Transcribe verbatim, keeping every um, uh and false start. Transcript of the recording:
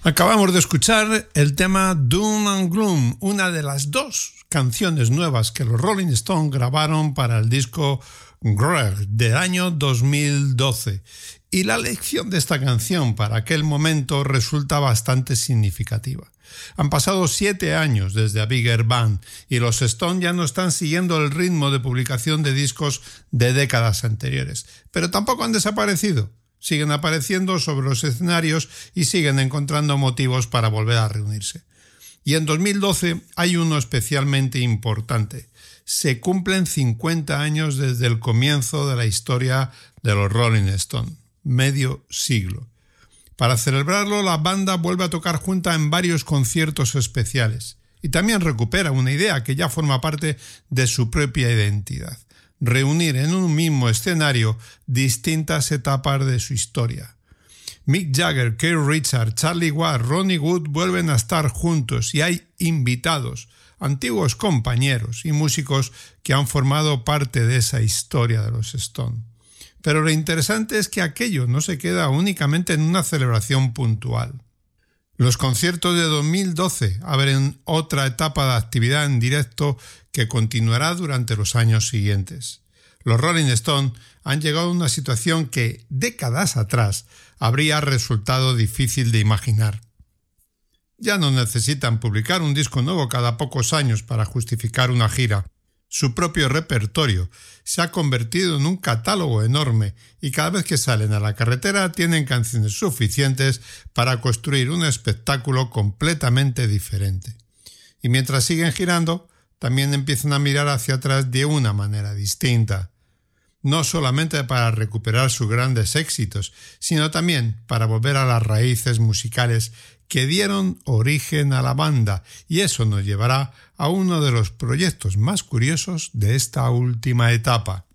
Acabamos de escuchar el tema Doom and Gloom, una de las dos canciones nuevas que los Rolling Stones grabaron para el disco Greg del año dos mil doce. Y la elección de esta canción para aquel momento resulta bastante significativa. Han pasado siete años desde A Bigger Bang y los Stones ya no están siguiendo el ritmo de publicación de discos de décadas anteriores, pero tampoco han desaparecido. Siguen apareciendo sobre los escenarios y siguen encontrando motivos para volver a reunirse. Y en dos mil doce hay uno especialmente importante. Se cumplen cincuenta años desde el comienzo de la historia de los Rolling Stones, medio siglo. Para celebrarlo, la banda vuelve a tocar junta en varios conciertos especiales y también recupera una idea que ya forma parte de su propia identidad: reunir en un mismo escenario distintas etapas de su historia. Mick Jagger, Keith Richards, Charlie Watts, Ronnie Wood vuelven a estar juntos y hay invitados, antiguos compañeros y músicos que han formado parte de esa historia de los Stones. Pero lo interesante es que aquello no se queda únicamente en una celebración puntual. Los conciertos de dos mil doce abren otra etapa de actividad en directo que continuará durante los años siguientes. Los Rolling Stones han llegado a una situación que, décadas atrás, habría resultado difícil de imaginar. Ya no necesitan publicar un disco nuevo cada pocos años para justificar una gira. Su propio repertorio se ha convertido en un catálogo enorme y cada vez que salen a la carretera tienen canciones suficientes para construir un espectáculo completamente diferente. Y mientras siguen girando, también empiezan a mirar hacia atrás de una manera distinta. No solamente para recuperar sus grandes éxitos, sino también para volver a las raíces musicales que dieron origen a la banda, y eso nos llevará a uno de los proyectos más curiosos de esta última etapa.